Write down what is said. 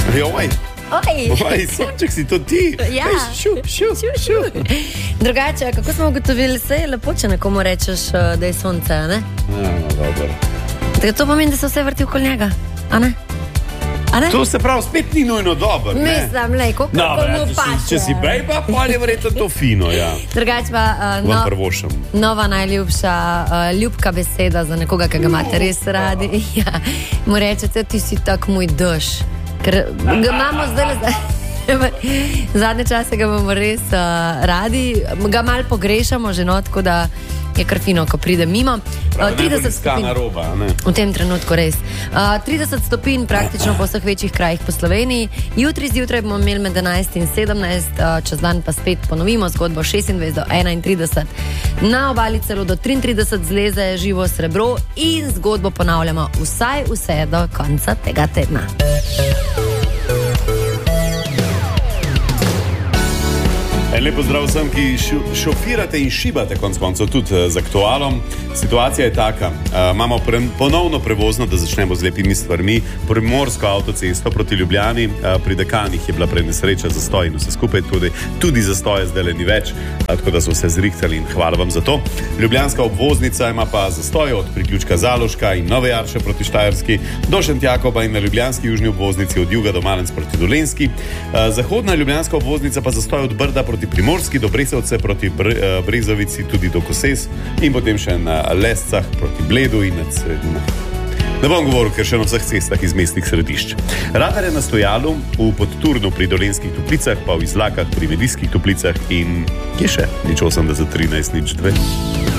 Oj, sonček si to ti. Ja. Šup. Drugače, kako smo ugotovili, se je lepo, če nekomu rečeš, da je sonce, ne? Ja, dobro. Tako to pomeni, da se vse vrti okoli njega, a ne? To se pravi, spet ni nujno dobro, ne? Mislim, kako mu paše. Če si bejba, pa je verjetno to fino, ja. Drugače pa Vam prvošam. Nova najljubša, ljubka beseda za nekoga, ki ga imate res radi. Ja. Mu rečete, ti si tak moj dež. Ker ga imamo zdaj zadnje čase ga bomo res radi, ga malo pogrešamo že, no, tako da je kar fino, ko pride mimo. 30 stopinj roba, ne? V tem trenutku res. 30 stopinj praktično po vseh večjih krajih po Sloveniji. Jutri zjutraj bomo imeli med 11 in 17, čez dan pa spet ponovimo zgodbo 26 do 31. Na obali celo do 33 zleze živo srebro in zgodbo ponavljamo vsaj vse do konca tega tedna. Lepo zdrav vsem, ki šofirate in šibate konc koncev tudi z aktualom. Situacija je taka, imamo ponovno prevozno, da začnemo z lepimi stvarmi, primorsko avtocesto proti Ljubljani, pri Dekanih je bila prenesreča, zastoj in vse skupaj, tudi zastoje zdaj ni več, tako da so se zrihtali in hvala vam za to. Ljubljanska obvoznica ima pa zastoj od priključka Zaloška in Nove Jarše proti Štajerski do Šentjakoba in na ljubljanski južni obvoznici od juga do Malenc proti Dolenjski. Zahodna ljubljanska obvoznica pa zastoj od Brda proti Primorski do Bresovce proti Brezovici tudi do Koses in potem še na Lescah proti Bledu in nad Sredina. Ne bom govoril, ker še na vseh cestah iz mestnih središč. Radar je na Stojalu, v Podturnu pri Dolenjskih Toplicah, pa v Izlakah pri Medijskih Toplicah in kje še? 080 13 02.